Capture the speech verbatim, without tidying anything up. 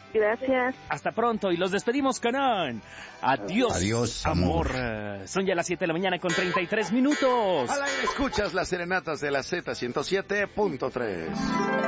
Gracias. Hasta pronto y los despedimos con un adiós, adiós amor. amor. Son ya las siete de la mañana con treinta y tres minutos. Al aire escuchas las serenatas de la Z ciento siete punto tres.